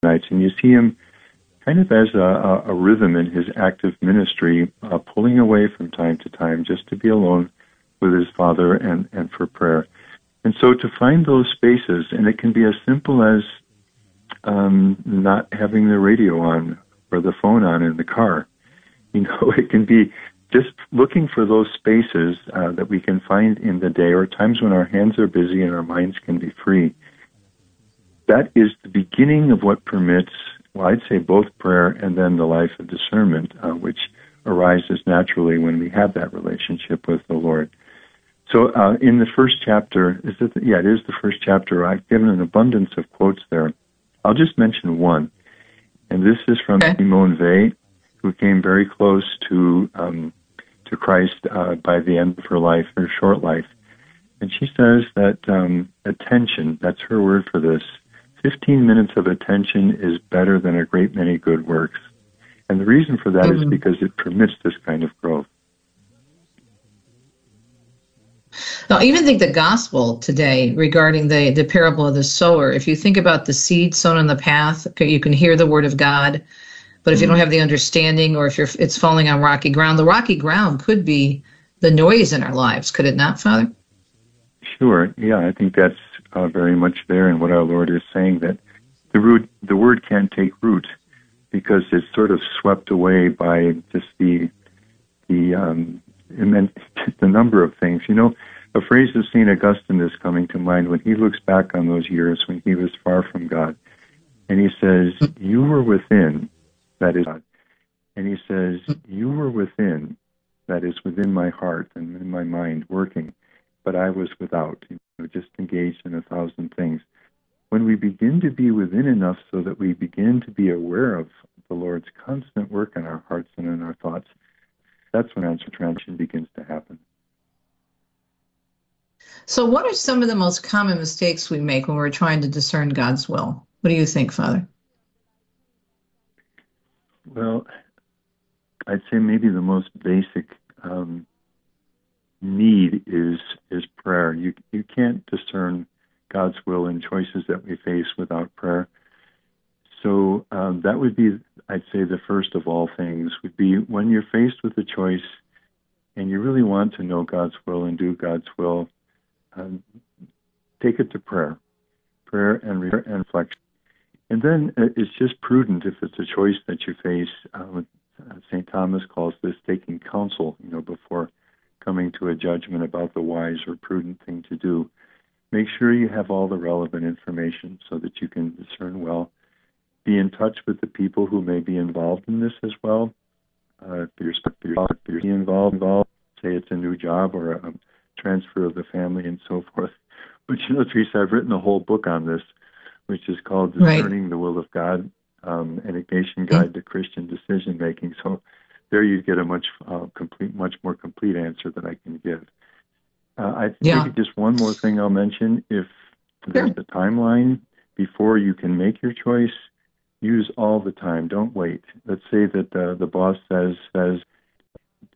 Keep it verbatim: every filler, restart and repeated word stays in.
nights, and you see him kind of as a, a rhythm in his active ministry, uh, pulling away from time to time just to be alone with his Father and, and for prayer. And so to find those spaces, and it can be as simple as um, not having the radio on or the phone on in the car. You know, it can be just looking for those spaces uh, that we can find in the day, or times when our hands are busy and our minds can be free. That is the beginning of what permits, well, I'd say both prayer and then the life of discernment, uh, which arises naturally when we have that relationship with the Lord. So uh, in the first chapter, is it? The, yeah, it is the first chapter. I've given an abundance of quotes there. I'll just mention one, and this is from Okay. Simone Weil, who came very close to um, to Christ uh, by the end of her life, her short life. And she says that um, attention, that's her word for this, fifteen minutes of attention is better than a great many good works. And the reason for that Mm-hmm. is because it permits this kind of growth. Now, I even think the gospel today regarding the, the parable of the sower, if you think about the seed sown on the path, you can hear the word of God, but if you don't have the understanding, or if you're, it's falling on rocky ground, the rocky ground could be the noise in our lives, could it not, Father? Sure. Yeah, I think that's uh, very much there in what our Lord is saying, that the root, the word can't take root because it's sort of swept away by just the the um, immense, the number of things. You know, a phrase of Saint Augustine is coming to mind when he looks back on those years when he was far from God, and he says, "You were within, that is God," and he says, "You were within, that is within my heart and in my mind, working, but I was without, you know, just engaged in a thousand things." When we begin to be within enough so that we begin to be aware of the Lord's constant work in our hearts and in our thoughts, that's when answer transition begins to happen. So what are some of the most common mistakes we make when we're trying to discern God's will? What do you think, Father? Well, I'd say maybe the most basic um, need is is prayer. You you can't discern God's will in choices that we face without prayer. So um, that would be, I'd say, the first of all things would be when you're faced with a choice and you really want to know God's will and do God's will, um, take it to prayer, prayer and, re- and reflection. And then it's just prudent if it's a choice that you face. Uh, Saint Thomas calls this taking counsel, you know, before coming to a judgment about the wise or prudent thing to do. Make sure you have all the relevant information so that you can discern well. Be in touch with the people who may be involved in this as well. Uh, if you're, if you're, if you're involved, involved, say it's a new job or a transfer of the family and so forth. But you know, Teresa, I've written a whole book on this, which is called Discerning Right. the Will of God, um, an Ignatian Guide to Christian Decision Making. So there you get a much uh, complete, much more complete answer that I can give. Uh, I Yeah. maybe just one more thing I'll mention. If there's Sure. a timeline before you can make your choice, use all the time. Don't wait. Let's say that uh, the boss says says